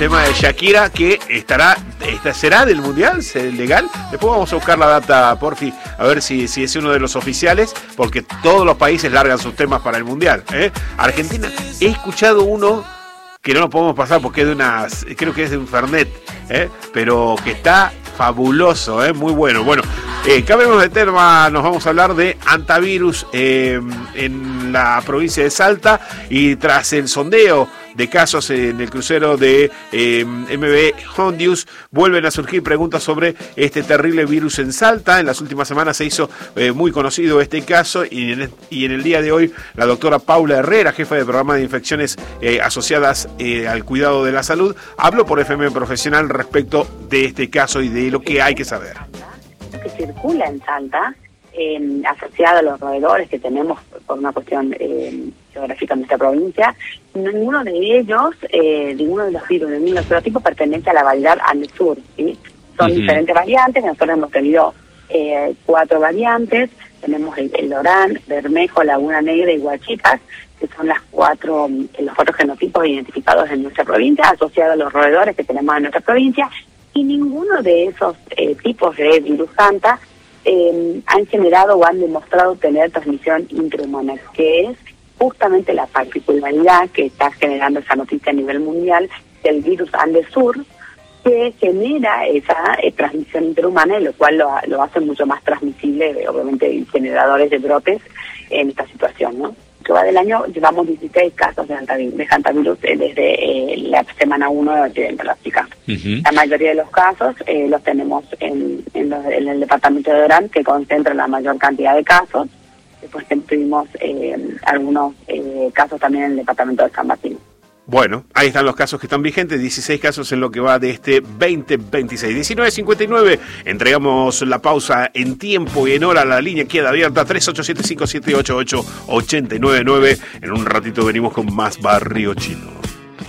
tema de Shakira que será del Mundial, legal. Después vamos a buscar la data, porfi, a ver si es uno de los oficiales, porque todos los países largan sus temas para el Mundial. Argentina, he escuchado uno que no lo podemos pasar porque es creo que es de un Fernet, pero que está fabuloso, muy bueno. Bueno, cambiamos de tema, nos vamos a hablar de antivirus en la provincia de Salta, y tras el sondeo de casos en el crucero de MB Hondius, vuelven a surgir preguntas sobre este terrible virus en Salta. En las últimas semanas se hizo muy conocido este caso, y en el día de hoy la doctora Paula Herrera, jefa de programa de infecciones asociadas al cuidado de la salud, habló por FM Profesional respecto de este caso y de lo que hay que saber. Que circula en Salta, asociado a los roedores que tenemos por una cuestión geográfica en nuestra provincia, ninguno de ellos, ninguno de los virus de ningún serotipo pertenece a la variedad Andesur, ¿sí? Son diferentes variantes. Nosotros hemos tenido 4 variantes. Tenemos el Lorán, Bermejo, Laguna Negra y Huachipas, que son los 4 genotipos identificados en nuestra provincia, asociados a los roedores que tenemos en nuestra provincia, y ninguno de esos tipos de virus Santa han generado o han demostrado tener transmisión intrahumana, que es justamente la particularidad que está generando esa noticia a nivel mundial del virus Andesur, que genera esa transmisión intrahumana, y lo cual lo hace mucho más transmisible, obviamente, generadores de brotes en esta situación, ¿no? Que va del año, llevamos 16 casos de hantavirus desde la semana 1 de la epidemiológica. La mayoría de los casos los tenemos en el departamento de Orán, que concentra la mayor cantidad de casos. Después tuvimos algunos casos también en el departamento de San Martín. Bueno, ahí están los casos que están vigentes, 16 casos en lo que va de este 2026. 19:59, entregamos la pausa en tiempo y en hora, la línea queda abierta, 3875788889. En un ratito venimos con más Barrio Chino.